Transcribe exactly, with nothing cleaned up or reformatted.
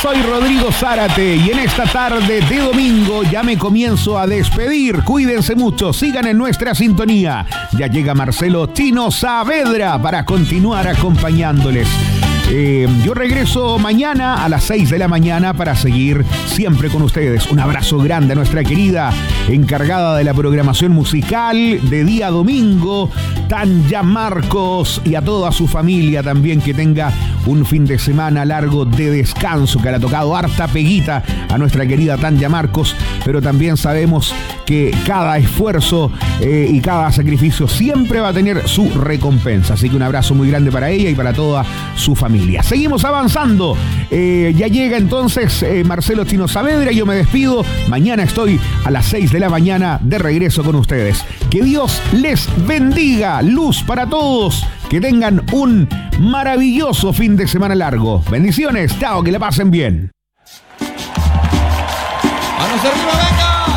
soy Rodrigo Zárate y en esta tarde de domingo ya me comienzo a despedir. Cuídense mucho, sigan en nuestra sintonía. Ya llega Marcelo Tino Saavedra para continuar acompañándoles. Eh, yo regreso mañana a las seis de la mañana para seguir siempre con ustedes. Un abrazo grande a nuestra querida encargada de la programación musical de día domingo, Tanya Marcos, y a toda su familia también, que tenga un fin de semana largo de descanso, que le ha tocado harta peguita a nuestra querida Tanya Marcos, pero también sabemos que cada esfuerzo eh, y cada sacrificio siempre va a tener su recompensa. Así que un abrazo muy grande para ella y para toda su familia. Seguimos avanzando. Eh, ya llega entonces eh, Marcelo Tino Saavedra y yo me despido. Mañana estoy a las seis de la mañana de regreso con ustedes. Que Dios les bendiga. Luz para todos. Que tengan un maravilloso fin de semana largo. Bendiciones. Chao, que la pasen bien. ¡Manos arriba, venga!